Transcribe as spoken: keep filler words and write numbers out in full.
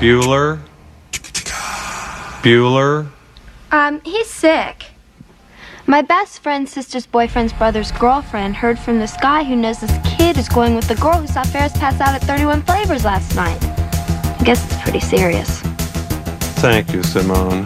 Bueller? Bueller? Um, he's sick. My best friend's sister's boyfriend's brother's girlfriend heard from this guy who knows this kid is going with the girl who saw Ferris pass out at thirty-one Flavors last night. I guess it's pretty serious. Thank you, Simone.